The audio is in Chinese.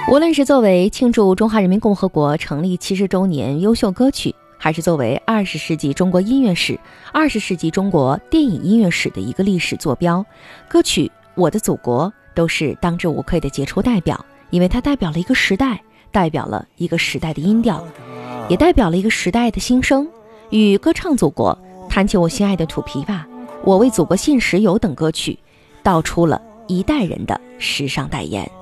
无论是作为庆祝中华人民共和国成立70周年优秀歌曲，还是作为20世纪中国音乐史、20世纪中国电影音乐史的一个历史坐标，歌曲《我的祖国》都是当之无愧的杰出代表，因为它代表了一个时代，代表了一个时代的音调，也代表了一个时代的心声。与歌唱祖国、弹起我心爱的土琵琶、我为祖国献石油等歌曲，道出了一代人的时尚代言。